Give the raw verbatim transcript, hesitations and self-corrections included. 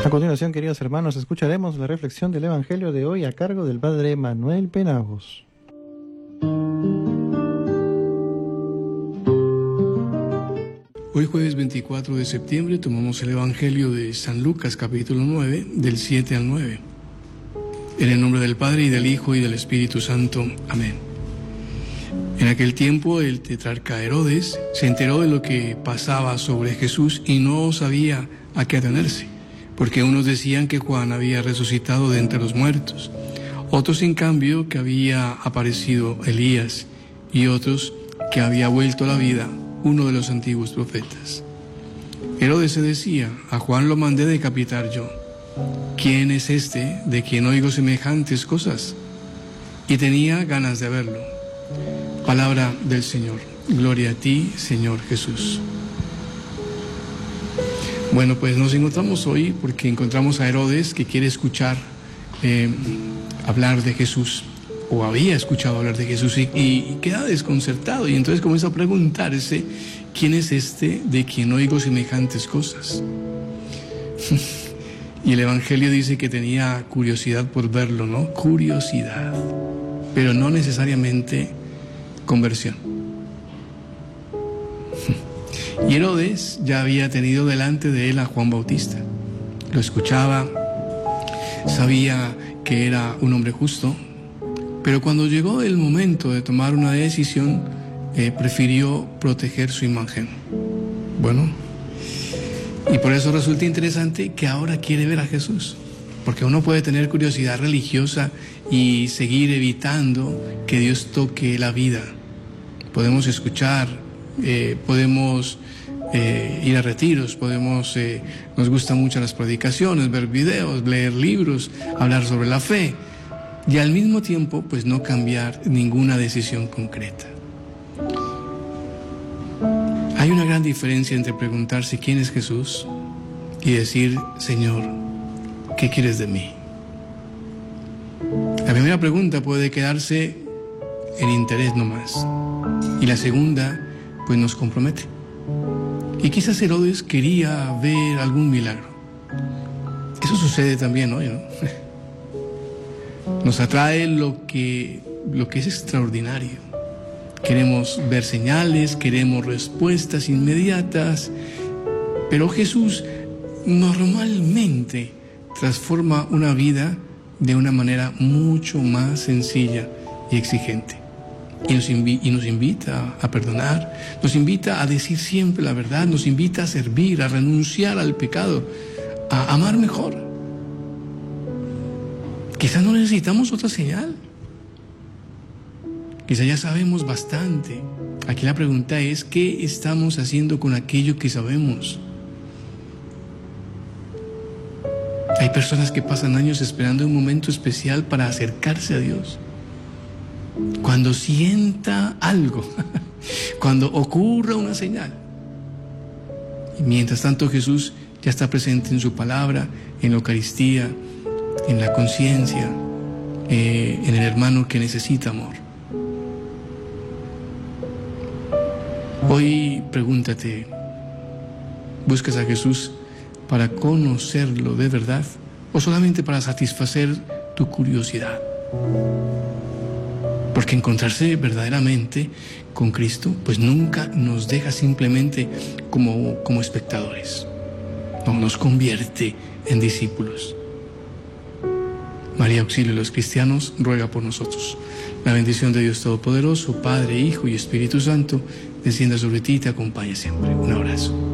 A continuación, queridos hermanos, escucharemos la reflexión del Evangelio de hoy a cargo del Padre Manuel Penagos. Hoy jueves veinticuatro de septiembre tomamos el Evangelio de San Lucas capítulo nueve, del siete al nueve. En el nombre del Padre y del Hijo y del Espíritu Santo. Amén. En aquel tiempo el tetrarca Herodes se enteró de lo que pasaba sobre Jesús y no sabía a qué atenerse, porque unos decían que Juan había resucitado de entre los muertos, otros en cambio que había aparecido Elías y otros que había vuelto a la vida uno de los antiguos profetas. Herodes se decía: a Juan lo mandé decapitar yo. ¿Quién es este de quien oigo semejantes cosas? Y tenía ganas de verlo. Palabra del Señor. Gloria a ti, Señor Jesús. Bueno, pues nos encontramos hoy porque encontramos a Herodes que quiere escuchar eh, hablar de Jesús, o había escuchado hablar de Jesús, y, y queda desconcertado, y entonces comienza a preguntarse: ¿quién es este de quien oigo semejantes cosas? Y el Evangelio dice que tenía curiosidad por verlo, ¿no? Curiosidad, pero no necesariamente conversión. Y Herodes ya había tenido delante de él a Juan Bautista. Lo escuchaba, sabía que era un hombre justo, pero cuando llegó el momento de tomar una decisión, eh, prefirió proteger su imagen. Bueno, y por eso resulta interesante que ahora quiere ver a Jesús, porque uno puede tener curiosidad religiosa y seguir evitando que Dios toque la vida. Podemos escuchar, eh, podemos eh, ir a retiros, podemos, eh, nos gustan mucho las predicaciones, ver videos, leer libros, hablar sobre la fe, y al mismo tiempo pues no cambiar ninguna decisión concreta. Hay una gran diferencia entre preguntarse quién es Jesús y decir: Señor, ¿qué quieres de mí? La primera pregunta puede quedarse en interés nomás, y la segunda pues nos compromete. Y quizás Herodes quería ver algún milagro. Eso sucede también hoy, ¿no? Nos atrae lo que, lo que es extraordinario. Queremos ver señales, queremos respuestas inmediatas, pero Jesús normalmente transforma una vida de una manera mucho más sencilla y exigente. Y nos, invi- y nos invita a perdonar, nos invita a decir siempre la verdad, nos invita a servir, a renunciar al pecado, a amar mejor. Quizás no necesitamos otra señal. Quizás ya sabemos bastante. Aquí la pregunta es: ¿qué estamos haciendo con aquello que sabemos? Hay personas que pasan años esperando un momento especial para acercarse a Dios. Cuando sienta algo, cuando ocurra una señal. Y mientras tanto Jesús ya está presente en su palabra, en la Eucaristía, en la conciencia, eh, en el hermano que necesita amor. Hoy pregúntate: ¿buscas a Jesús para conocerlo de verdad o solamente para satisfacer tu curiosidad? Porque encontrarse verdaderamente con Cristo pues nunca nos deja simplemente como, como espectadores. No, nos convierte en discípulos. María, auxilio de los cristianos, ruega por nosotros. La bendición de Dios Todopoderoso, Padre, Hijo y Espíritu Santo, descienda sobre ti y te acompañe siempre. Un abrazo.